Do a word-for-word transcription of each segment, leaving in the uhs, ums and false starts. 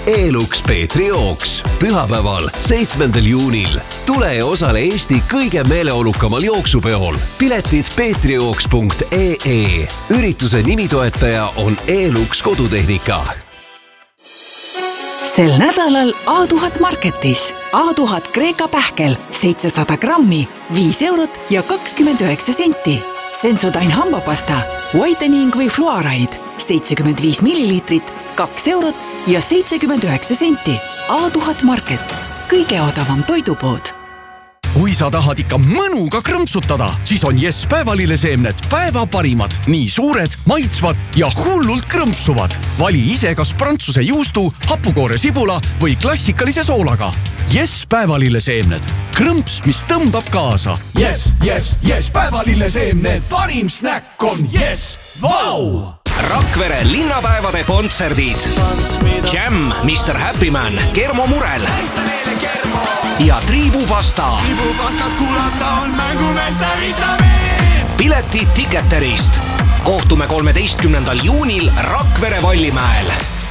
Elux Peetri jooks. Pühapäeval, seitsmendal juunil. Tule ja osale Eesti kõige meeleolukamal jooksupeol. Piletid peetrijooks punkt ee. Ürituse nimitoetaja on Elux kodutehnika. Sel nädalal A tuhat Marketis. A tuhat Kreeka pähkel, seitsesada grammi, viis eurot ja kakskümmend üheksa senti. Sensodyne hambapasta, whitening või fluoride, seitsekümmend viis milliliitrit, kaks eurot ja seitsekümmend üheksa senti. A tuhat Market, kõige odavam toidupood. Kui sa tahad ikka mõnuga krõmpsutada, siis on Yes päevalilleseemned päeva parimad. Nii suured, maitsvad ja hullult krõmpsuvad. Vali ise kas prantsuse juustu, hapukoore sibula või klassikalise soolaga. Yes päevalilleseemned. Krõmps, mis tõmbab kaasa. Yes, yes, yes päevalilleseemned. Parim snäkk on Yes. Vau! Rakvere linnapäevade kontserdid. Jam, mister Happy Man, Kermo Murel ja Triibupasta. Triibupastat kuulata on mängumeeste vitamiin. Piletid Ticketerist. Kohtume kolmeteistkümnendal juunil Rakvere Vallimäel.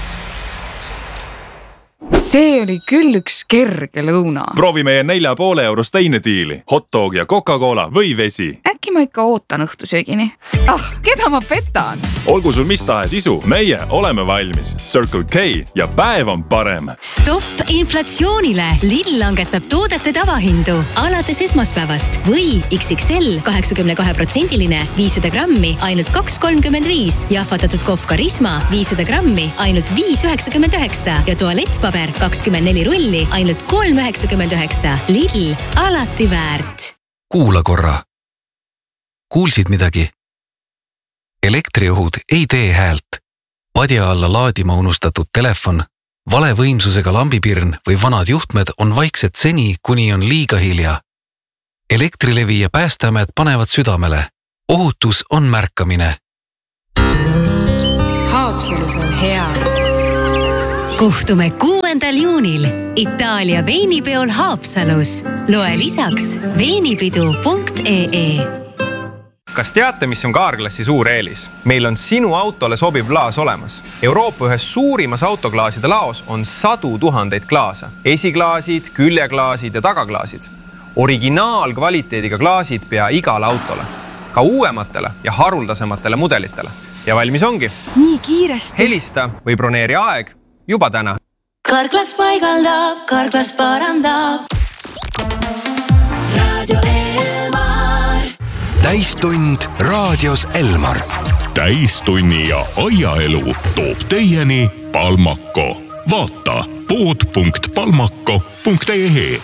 See oli küll üks kerge lõuna. Proovi meie nelja poole eurost teine diili. Hotdog ja Coca-Cola või vesi. Äkki ma ikka ootan õhtusöögini. Ah, keda ma petan? Olgu sul mis tahes isu, meie oleme valmis. Circle K ja päev on parem. Stopp inflatsioonile. Lidl langetab toodete tavahindu alates esmaspäevast või X X L kaheksakümne kahe protsendiline viissada grammi ainult kaks kolmkümmend viis ja ahvatatud kohv Karisma viissada grammi ainult viis üheksakümmend üheksa ja tualettpaber kakskümmend neli rulli ainult kolm üheksakümmend üheksa. Lidl, alati väärt. Kuula korra. Kuulsid midagi? Elektriõhud ei tee häält. Padja alla laadima unustatud telefon, vale võimsusega lambipirn või vanad juhtmed on vaiksed seni, kuni on liiga hilja. Elektrilevi ja Päästeamet panevad südamele. Ohutus on märkamine. Haapsalus on hea. Kohtume kuuendal juunil Itaalia veinipeol Haapsalus. Loe lisaks veinipidu punkt ee. Kas teate, mis on Carglassi suur eelis? Meil on sinu autole sobiv klaas olemas. Euroopa ühes suurimas autoklaaside laos on sadu tuhandeid klaasa. Esiklaasid, küljeklaasid ja tagaklaasid. Originaalkvaliteediga klaasid pea igale autole. Ka uuematele ja haruldasematele mudelitele. Ja valmis ongi. Nii kiiresti. Helista või broneeri aeg juba täna. Carglass paigaldab, Carglass parandab. Radio Elmar. Täistund raadios Elmar. Täistunni ja aiaelu toob teieni Palmako. Vaata pood punkt palmako punkt ee.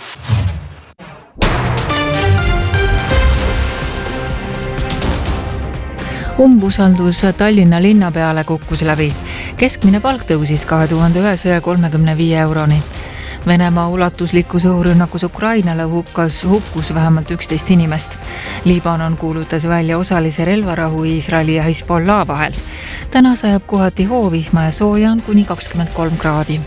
Umbusaldus Tallinna linna peale kukkus läbi. Keskmine palk tõusis kahe tuhande ühesaja kolmekümne viie euroni. Venemaa ulatuslikus õhurünnakus Ukrainale hukkas, hukkus vähemalt üksteist inimest. Liibanon kuulutas välja osalise relvarahu Iisraeli ja Hezbollah vahel. Täna sajab kohati hoovihma ja sooja on kuni kakskümmend kolm kraadi.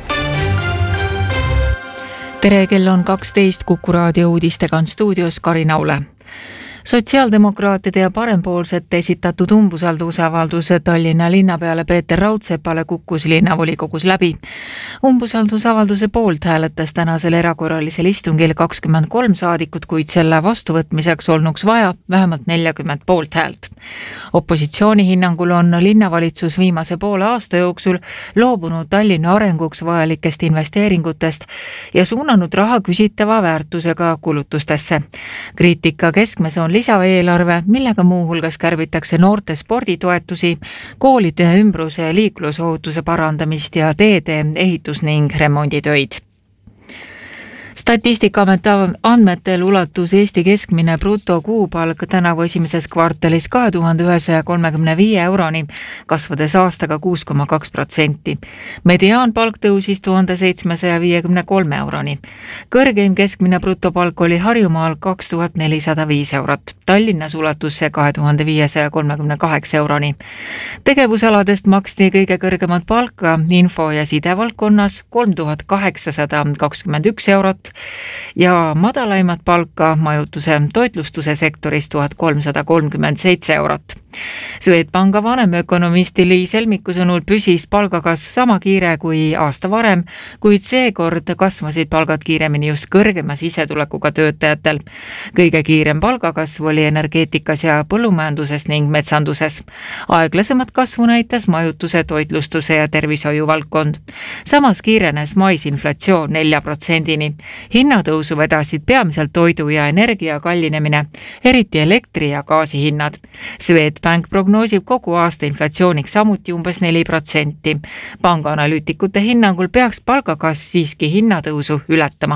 Tere, kell on kaksteist, Kuku raadio uudistega on stuudios Karin Aule. Sotsiaaldemokraatide ja parempoolsete esitatud umbusaldusavalduse Tallinna linnapeale Peeter Raudsepale kukkus linnavolikogus läbi. Umbusaldusavalduse poolt hääletas tänasel erakorralisel istungil kakskümmend kolm saadikut, kuid selle vastuvõtmiseks olnuks vaja vähemalt nelikümmend poolt häält. Opositsiooni hinnangul on linnavalitsus viimase poole aasta jooksul loobunud Tallinna arenguks vajalikest investeeringutest ja suunanud raha küsitava väärtusega kulutustesse. Kriitika keskmes on lisaeelarve, millega muuhulgas kärbitakse noorte sporditoetusi, koolide ümbruse ja liiklusohutuse parandamist ja teede ehitus ning remonditöid. Statistikaameti andmetel ulatus Eesti keskmine bruto kuupalk tänavu esimeses kvartalis kahe tuhande ühesaja kolmekümne viie euroni, kasvades aastaga kuus koma kaks protsenti. Mediaanpalk tõusis tuhande seitsmesaja viiekümne kolme euroni. Kõrgeim keskmine brutopalk oli Harjumaal kaks tuhat nelisada viis eurot. Tallinnas ulatus see kahe tuhande viiesaja kolmekümne kaheksa euroni. Tegevusaladest maksti kõige kõrgemat palka info- ja sidevaldkonnas kolm tuhat kaheksasada kakskümmend üks eurot, ja madalaimat palka majutuse toitlustuse sektoris tuhat kolmsada kolmkümmend seitse eurot. Swedbanka vanemökonomisti Liis Helmiku sõnul püsis palgakasv sama kiire kui aasta varem, kuid seekord kasvasid palgad kiiremini just kõrgema sissetulekuga töötajatel. Kõige kiirem palgakasv oli energeetikas ja põllumajanduses ning metsanduses. Aeglasemat kasvu näitas majutuse, toitlustuse ja tervishoiu valdkond. Samas kiirenes maisinflatsioon nelja protsendini. Hinnatõusu vedasid peamiselt toidu ja energia kallinemine, eriti elektri ja gaasi hinnad. Swedbank prognoosib kogu aasta inflatsiooniks samuti umbes neli protsenti. Pangaanalüütikute hinnangul peaks palgakasv siiski hinnatõusu ületama.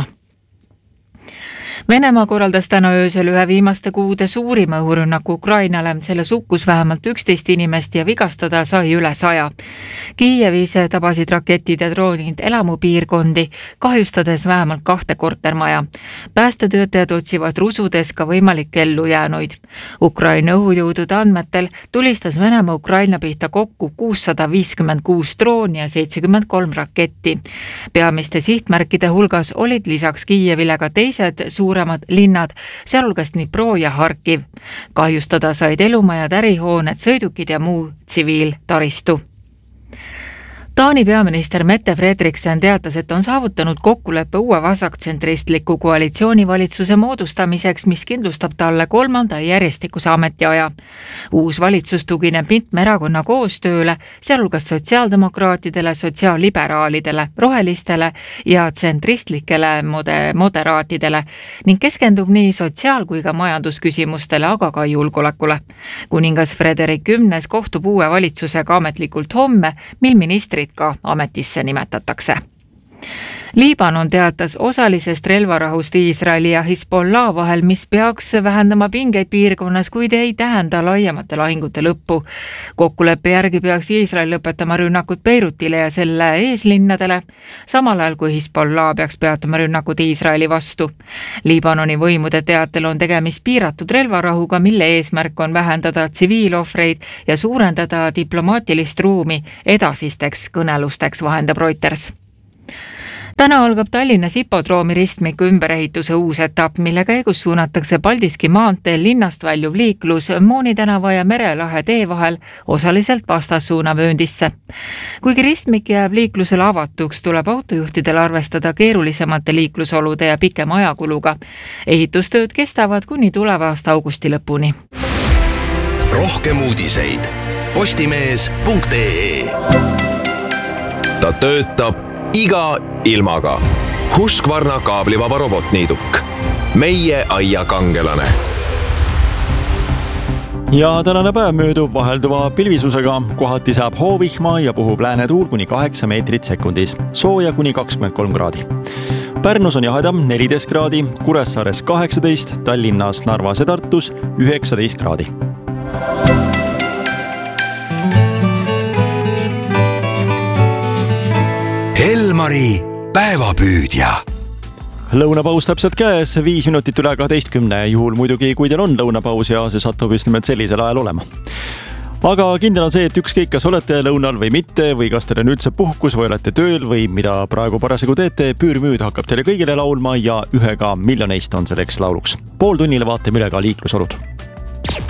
Venemaa korraldas täna öösel ühe viimaste kuude suurima õhurünnaku Ukrainale. Selles hukkus vähemalt üksteist inimest ja vigastada sai üle saja. Kiievis tabasid raketid ja droonid elamupiirkondi, kahjustades vähemalt kahte kortermaja. Päästetöötajad otsivad rusudes ka võimalik ellu jäänuid. Ukraina õhujõudude andmetel tulistas Venemaa Ukraina pihta kokku kuussada viiskümmend kuus drooni ja seitsekümmend kolm raketti. Peamiste sihtmärkide hulgas olid lisaks Kiievile ka teised suuremad linnad, sealhulgas Dnipro ja Harkiv. Kahjustada said elumajad, ärihooned, sõidukid ja muu tsiviiltaristu. Taani peaminister Mette Frederiksen teatas, et on saavutanud kokkuleppe uue vasaktsentristliku koalitsioonivalitsuse moodustamiseks, mis kindlustab talle kolmanda järjestikuse ametiaja. Uus valitsus tugineb mitme erakonna koostööle, sealhulgas sotsiaaldemokraatidele, sotsiaalliberaalidele, rohelistele ja tsentristlikele mode- moderaatidele ning keskendub nii sotsiaal- kui ka majandusküsimustele, aga ka julgeolekule. Kuningas Frederik kümnes kohtub uue valitsusega ametlikult homme, mil ministrid ka ametisse nimetatakse. Liibanon teatas osalisest relvarahust Iisraeli ja Hezbollah vahel, mis peaks vähendama pingeid piirkonnas, kuid ei tähenda laiemate lahingute lõppu. Kokkuleppe järgi peaks Iisrael lõpetama rünnakud Beirutile ja selle eeslinnadele, samal ajal kui Hezbollah peaks peatama rünnakud Iisraeli vastu. Liibanoni võimude teatel on tegemist piiratud relvarahuga, mille eesmärk on vähendada tsiviilohvreid ja suurendada diplomaatilist ruumi edasisteks kõnelusteks, vahendab Reuters. Täna algab Tallinnas hipodroomi ristmiku ümberehituse uus etapp, mille käigus suunatakse Paldiski maanteel linnast väljuv liiklus Mooni tänava ja Merelahe tee vahel osaliselt vastassuunavööndisse. Kuigi ristmik jääb liiklusele avatuks, tuleb autojuhtidel arvestada keerulisemate liiklusolude ja pikema ajakuluga. Ehitustööd kestavad kuni tuleva aasta augusti lõpuni. Rohkem uudiseid postimees punkt ee. Ta töötab iga ilmaga. Husqvarna kaablivaba robotniiduk. Meie aia kangelane. Ja tänane päev möödub vahelduva pilvisusega. Kohati saab hoovihma ja puhub läänetuul kuni kaheksa meetrit sekundis. Sooja kuni kakskümmend kolm kraadi. Pärnus on jahedam neliteist kraadi, Kuressaares kaheksateist, Tallinnas, Narvas ja Tartus üheksateist kraadi. Elmari päevapüüdja. Lõunapaus täpselt käes, viis minutit üle kaheteistkümne, juhul muidugi, kui teil on lõunapaus ja see satub just nimelt sellisel ajal olema. Aga kindel on see, et ükskõik, kas olete lõunal või mitte, või kas teil on üldse puhkus või olete tööl või mida praegu parasjagu teete, Püürmüüd hakkab teile kõigile laulma ja ühega miljoneist on selleks lauluks. Pool tunnile vaatame üle ka liiklusolud.